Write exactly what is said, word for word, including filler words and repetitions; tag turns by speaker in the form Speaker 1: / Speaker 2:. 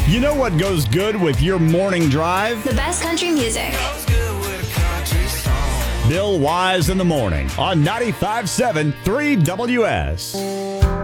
Speaker 1: You know what goes good with your morning drive?
Speaker 2: The best country music.
Speaker 1: Bill Wise in the morning on ninety-five point seven three W S.